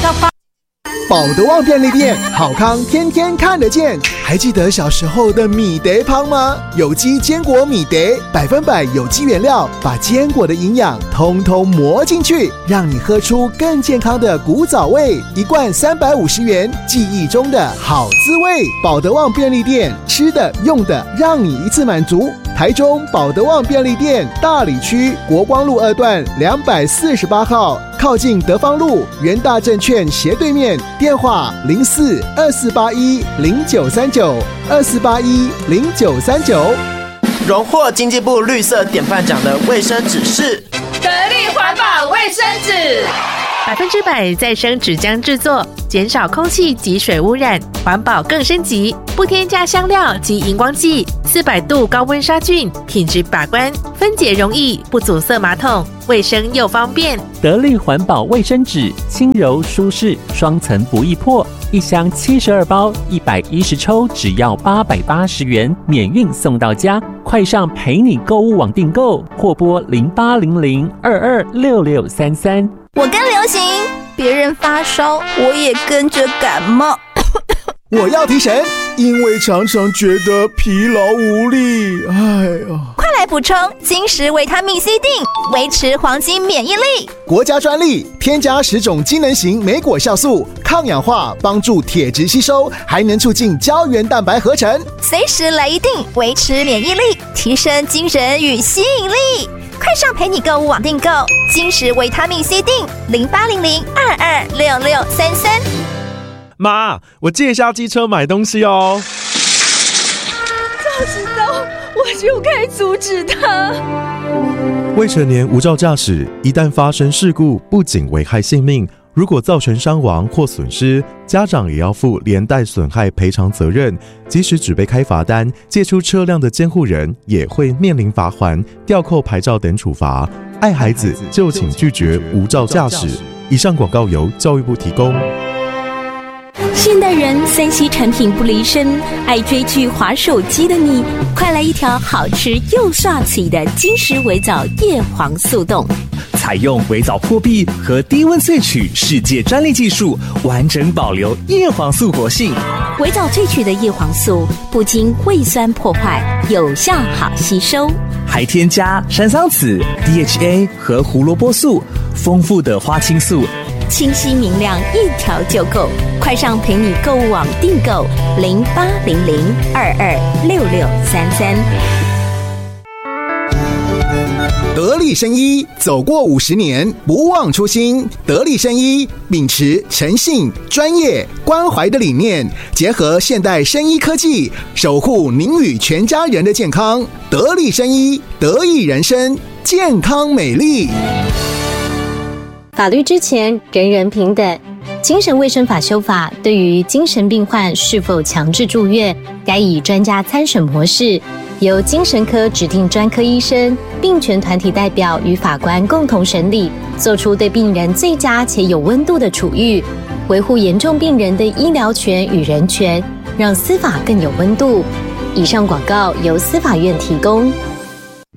保德旺便利店，好康天天看得见。还记得小时候的米德汤吗？有机坚果米德，100%有机原料，把坚果的营养通通磨进去，让你喝出更健康的古早味。1罐350元，记忆中的好滋味。保德旺便利店，吃的用的让你一次满足。台中保德旺便利店大里区国光路2段248号，靠近德芳路元大证券斜对面，电话04-2481-0939，2481-0939。 荣获经济部绿色典范奖的卫生纸是得力环保卫生纸 ，100%再生纸浆制作，减少空气及水污染，环保更升级，不添加香料及荧光剂，400度高温杀菌，品质把关，分解容易，不阻塞马桶，卫生又方便。 得力环保卫生纸，轻柔舒适，双层不易破，一箱72包，110抽，只要880元，免运送到家。快上陪你购物网订购，或拨0800226633。 我跟流行，别人发烧，我也跟着感冒。 我要提神，因为常常觉得疲劳无力。 快来补充金石维他命 C 锭，维持黄金免疫力。 国家专利，添加10种机能型莓果酵素，抗氧化，帮助铁质吸收，还能促进胶原蛋白合成。 随时来一锭，维持免疫力，提升精神与吸引力。快上陪你购物网订购金石维他命 C 锭，0800226633。 妈，我借一下机车买东西哦。 早知道我就该阻止他。 未成年无照驾驶，一旦发生事故，不仅危害性命，如果造成伤亡或损失，家长也要负连带损害赔偿责任。即使只被开罚单，借出车辆的监护人也会面临罚锾、吊扣牌照等处罚。爱孩子就请拒绝无照驾驶。以上广告由教育部提供。 现代人3C 产品不离身，爱追剧滑手机的你，快来一条好吃又帅气的金石微藻叶黄素冻， 采用微藻破壁和低温萃取世界专利技术，完整保留叶黄素活性。 微藻萃取的叶黄素不经胃酸破坏，有效好吸收， 还添加山桑子、DHA 和胡萝卜素，丰富的花青素， 清晰明亮，一条就够。快上陪你购物网订购0800226633。 得力生医走过50年，不忘初心。得力生医秉持诚信、专业、关怀的理念，结合现代生医科技，守护您与全家人的健康。得力生医，得益人生，健康美丽。 法律之前，人人平等。精神卫生法修法对于精神病患是否强制住院，该以专家参审模式，由精神科指定专科医生、病权团体代表与法官共同审理，做出对病人最佳且有温度的处遇，维护严重病人的医疗权与人权，让司法更有温度。以上广告由司法院提供。